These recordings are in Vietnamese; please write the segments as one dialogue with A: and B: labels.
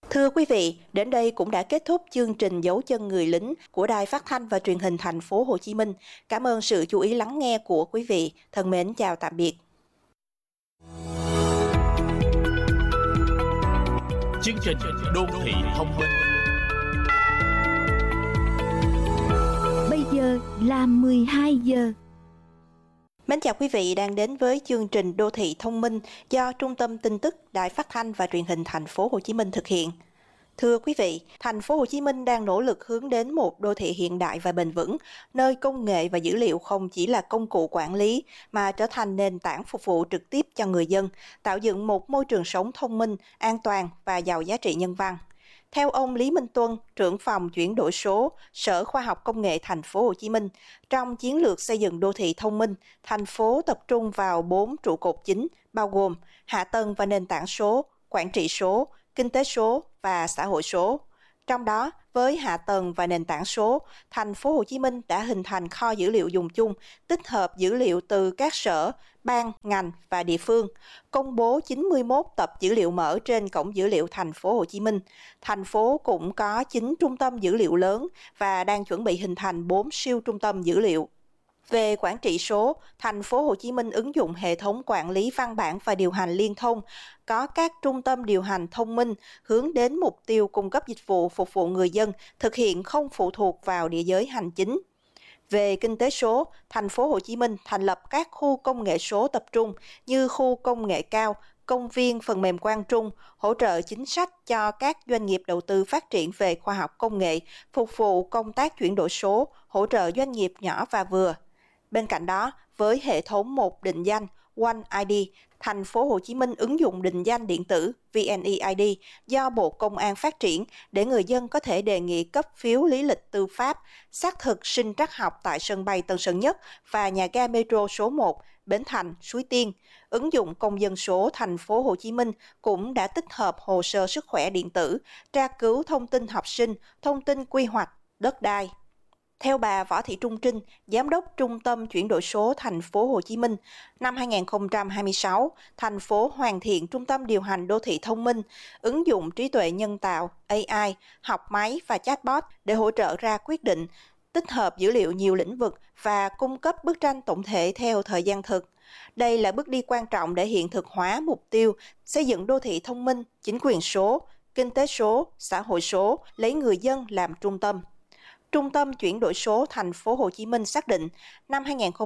A: Thưa quý vị, đến đây cũng đã kết thúc chương trình Dấu chân người lính của Đài Phát thanh và Truyền hình Thành phố Hồ Chí Minh. Cảm ơn sự chú ý lắng nghe của quý vị. Thân mến chào tạm biệt.
B: Chương trình Đô thị thông minh.
C: Bây giờ là 12 giờ.
A: Mến chào quý vị đang đến với chương trình Đô thị thông minh do Trung tâm Tin tức Đài Phát thanh và Truyền hình Thành phố Hồ Chí Minh thực hiện. Thưa quý vị, Thành phố Hồ Chí Minh đang nỗ lực hướng đến một đô thị hiện đại và bền vững, nơi công nghệ và dữ liệu không chỉ là công cụ quản lý mà trở thành nền tảng phục vụ trực tiếp cho người dân, tạo dựng một môi trường sống thông minh, an toàn và giàu giá trị nhân văn. Theo ông Lý Minh Tuân, trưởng phòng chuyển đổi số, Sở Khoa học Công nghệ Thành phố Hồ Chí Minh, trong chiến lược xây dựng đô thị thông minh, thành phố tập trung vào 4 trụ cột chính, bao gồm hạ tầng và nền tảng số, quản trị số, kinh tế số và xã hội số. Trong đó, với hạ tầng và nền tảng số, Thành phố Hồ Chí Minh đã hình thành kho dữ liệu dùng chung, tích hợp dữ liệu từ các sở, ban, ngành và địa phương, công bố 91 tập dữ liệu mở trên cổng dữ liệu Thành phố Hồ Chí Minh. Thành phố cũng có 9 trung tâm dữ liệu lớn và đang chuẩn bị hình thành 4 siêu trung tâm dữ liệu. Về quản trị số, Thành phố Hồ Chí Minh ứng dụng hệ thống quản lý văn bản và điều hành liên thông, có các trung tâm điều hành thông minh hướng đến mục tiêu cung cấp dịch vụ phục vụ người dân, thực hiện không phụ thuộc vào địa giới hành chính. Về kinh tế số, Thành phố Hồ Chí Minh thành lập các khu công nghệ số tập trung như khu công nghệ cao, công viên phần mềm Quang Trung, hỗ trợ chính sách cho các doanh nghiệp đầu tư phát triển về khoa học công nghệ, phục vụ công tác chuyển đổi số, hỗ trợ doanh nghiệp nhỏ và vừa. Bên cạnh đó, với hệ thống một định danh One ID, Thành phố Hồ Chí Minh ứng dụng định danh điện tử VNeID do Bộ Công an phát triển để người dân có thể đề nghị cấp phiếu lý lịch tư pháp, xác thực sinh trắc học tại sân bay Tân Sơn Nhất và nhà ga metro số 1, Bến Thành, Suối Tiên. Ứng dụng công dân số Thành phố Hồ Chí Minh cũng đã tích hợp hồ sơ sức khỏe điện tử, tra cứu thông tin học sinh, thông tin quy hoạch, đất đai. Theo bà Võ Thị Trung Trinh, Giám đốc Trung tâm Chuyển đổi số Thành phố Hồ Chí Minh, năm 2026, thành phố hoàn thiện trung tâm điều hành đô thị thông minh, ứng dụng trí tuệ nhân tạo, AI, học máy và chatbot để hỗ trợ ra quyết định, tích hợp dữ liệu nhiều lĩnh vực và cung cấp bức tranh tổng thể theo thời gian thực. Đây là bước đi quan trọng để hiện thực hóa mục tiêu xây dựng đô thị thông minh, chính quyền số, kinh tế số, xã hội số, lấy người dân làm trung tâm. Trung tâm chuyển đổi số Thành phố Hồ Chí Minh xác định năm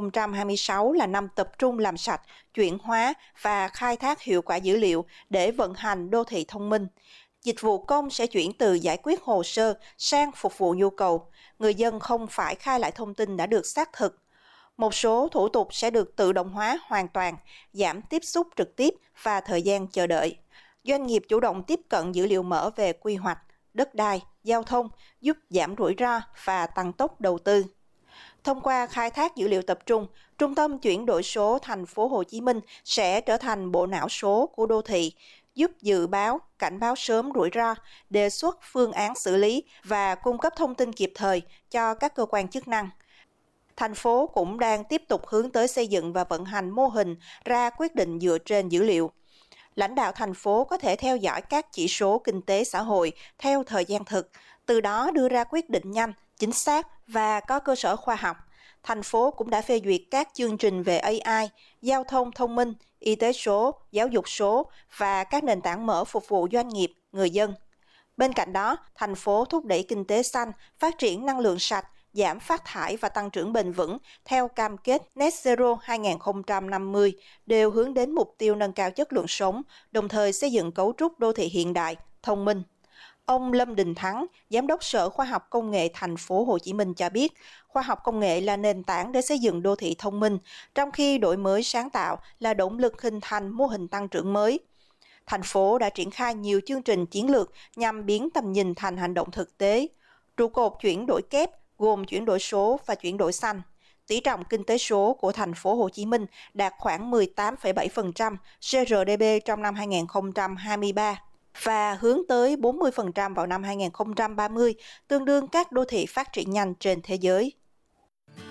A: 2026 là năm tập trung làm sạch, chuyển hóa và khai thác hiệu quả dữ liệu để vận hành đô thị thông minh. Dịch vụ công sẽ chuyển từ giải quyết hồ sơ sang phục vụ nhu cầu. Người dân không phải khai lại thông tin đã được xác thực. Một số thủ tục sẽ được tự động hóa hoàn toàn, giảm tiếp xúc trực tiếp và thời gian chờ đợi. Doanh nghiệp chủ động tiếp cận dữ liệu mở về quy hoạch, đất đai, giao thông, giúp giảm rủi ro và tăng tốc đầu tư. Thông qua khai thác dữ liệu tập trung, Trung tâm chuyển đổi số Thành phố Hồ Chí Minh sẽ trở thành bộ não số của đô thị, giúp dự báo, cảnh báo sớm rủi ro, đề xuất phương án xử lý và cung cấp thông tin kịp thời cho các cơ quan chức năng. Thành phố cũng đang tiếp tục hướng tới xây dựng và vận hành mô hình ra quyết định dựa trên dữ liệu. Lãnh đạo thành phố có thể theo dõi các chỉ số kinh tế xã hội theo thời gian thực, từ đó đưa ra quyết định nhanh, chính xác và có cơ sở khoa học. Thành phố cũng đã phê duyệt các chương trình về AI, giao thông thông minh, y tế số, giáo dục số và các nền tảng mở phục vụ doanh nghiệp, người dân. Bên cạnh đó, thành phố thúc đẩy kinh tế xanh, phát triển năng lượng sạch, giảm phát thải và tăng trưởng bền vững theo cam kết Net Zero 2050 đều hướng đến mục tiêu nâng cao chất lượng sống, đồng thời xây dựng cấu trúc đô thị hiện đại, thông minh. Ông Lâm Đình Thắng, Giám đốc Sở Khoa học Công nghệ Thành phố Hồ Chí Minh cho biết, khoa học công nghệ là nền tảng để xây dựng đô thị thông minh, trong khi đổi mới sáng tạo là động lực hình thành mô hình tăng trưởng mới. Thành phố đã triển khai nhiều chương trình chiến lược nhằm biến tầm nhìn thành hành động thực tế. Trụ cột chuyển đổi kép gồm chuyển đổi số và chuyển đổi xanh. Tỷ trọng kinh tế số của Thành phố Hồ Chí Minh đạt khoảng 18,7% GRDP trong năm 2023 và hướng tới 40% vào năm 2030, tương đương các đô thị phát triển nhanh trên thế giới.